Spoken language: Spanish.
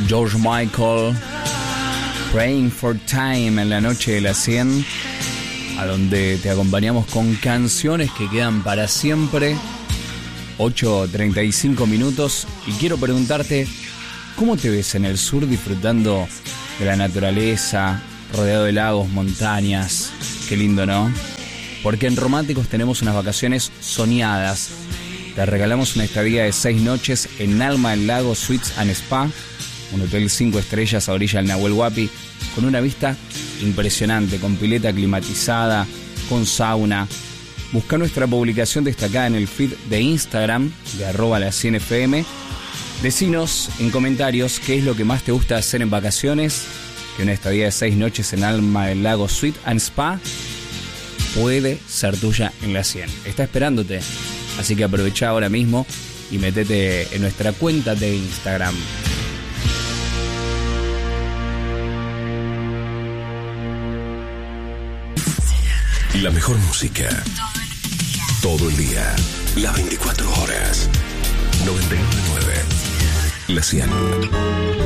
George Michael, Praying for Time en la noche de las 100, a donde te acompañamos con canciones que quedan para siempre. 8:35 minutos y quiero preguntarte, ¿cómo te ves en el sur disfrutando de la naturaleza, rodeado de lagos, montañas? Qué lindo, ¿no? Porque en Románticos tenemos unas vacaciones soñadas. Te regalamos una estadía de 6 noches en Alma del Lago Suites and Spa, un hotel 5 estrellas a orilla del Nahuel Huapi, con una vista impresionante, con pileta climatizada, con sauna. Busca nuestra publicación destacada en el feed de Instagram de @la100fm. Decinos en comentarios qué es lo que más te gusta hacer en vacaciones, que una estadía de 6 noches en Alma del Lago Suite and Spa puede ser tuya en la 100. Está esperándote, así que aprovecha ahora mismo y metete en nuestra cuenta de Instagram. La mejor música. Todo el día. Las 24 horas. 99.9. La 100.